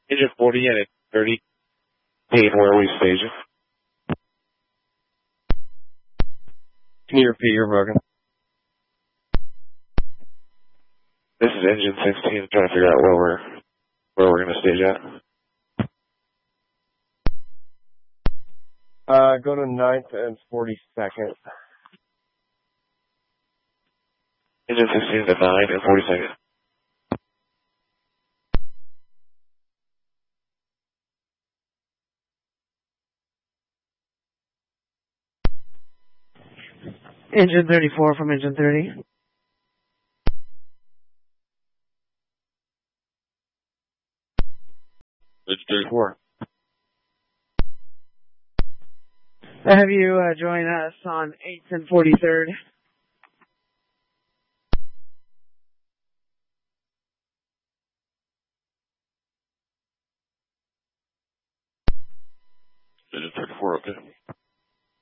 Engine 40 and 30. Hey, where are we staging? Can you repeat your broken? This is engine 16, trying to figure out where we're going to stage at. Go to 9th and 42nd. Engine 16 to 9 and 42nd. Engine 34 from engine 30. Engine 34. I have you join us on 8th and 43rd. Engine 34, okay.